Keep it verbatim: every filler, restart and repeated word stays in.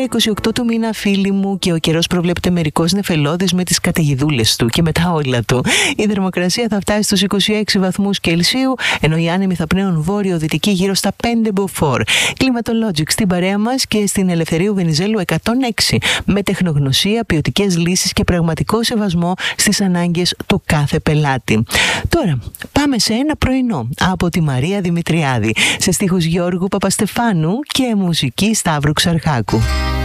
είκοσι οκτώ του μήνα, φίλοι μου, και ο καιρός προβλέπεται μερικώς νεφελώδης με τις καταιγιδούλες του και με τα όλα του. Η θερμοκρασία θα φτάσει στους είκοσι έξι βαθμούς Κελσίου, ενώ οι άνεμοι θα πνέουν βόρειο-δυτική γύρω στα πέντε μποφόρ. Climatologic στην παρέα μας και στην Ελευθερίου Βενιζέλου εκατόν έξι, με τεχνογνωσία, ποιοτικές λύσεις και πραγματικό σεβασμό στις ανάγκες του κάθε πελάτη. Τώρα, πάμε σε ένα πρωινό από τη Μαρία Δημητριάδη, σε στίχους Γιώργου Παπαστεφάνου και μουσική Σταύρου Ξαρχάκου.